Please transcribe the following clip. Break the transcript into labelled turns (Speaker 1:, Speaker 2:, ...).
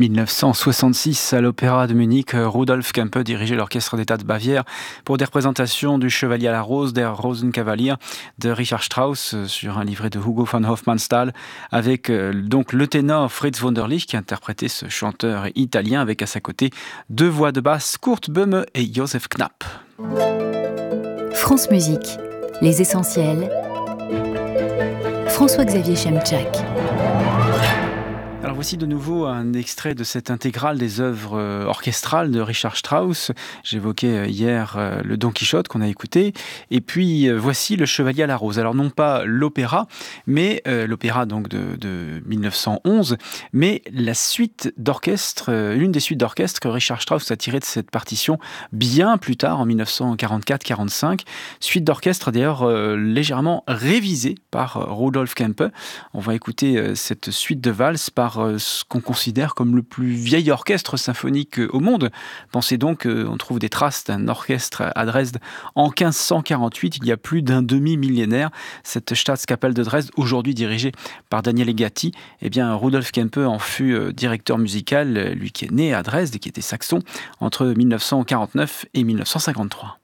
Speaker 1: 1966, à l'Opéra de Munich, Rudolf Kempe dirigeait l'Orchestre d'État de Bavière pour des représentations du Chevalier à la Rose, der Rosenkavalier de Richard Strauss sur un livret de Hugo von Hofmannsthal, avec donc le ténor Fritz Wunderlich qui interprétait ce chanteur italien avec à sa côté deux voix de basse, Kurt Böhme et Joseph Knapp.
Speaker 2: France Musique, les essentiels. François-Xavier Chemczak.
Speaker 1: Alors voici de nouveau un extrait de cette intégrale des œuvres orchestrales de Richard Strauss. J'évoquais hier le Don Quichotte qu'on a écouté. Et puis voici le Chevalier à la Rose. Alors non pas l'opéra, mais l'opéra donc de 1911, mais la suite d'orchestre, l'une des suites d'orchestre que Richard Strauss a tirée de cette partition bien plus tard, en 1944-45. Suite d'orchestre d'ailleurs légèrement révisée par Rudolf Kempe. On va écouter cette suite de valses par ce qu'on considère comme le plus vieil orchestre symphonique au monde. Pensez donc qu'on trouve des traces d'un orchestre à Dresde en 1548, il y a plus d'un demi-millénaire. Cette Staatskapelle de Dresde, aujourd'hui dirigée par Daniele Gatti, eh bien Rudolf Kempe en fut directeur musical, lui qui est né à Dresde et qui était saxon, entre 1949 et 1953.